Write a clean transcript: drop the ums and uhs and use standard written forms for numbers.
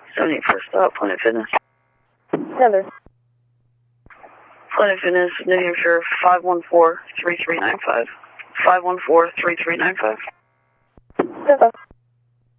71st stop, Planet Fitness. Heather. Planet Fitness, New Hampshire, 514-3395. 514-3395. Heather.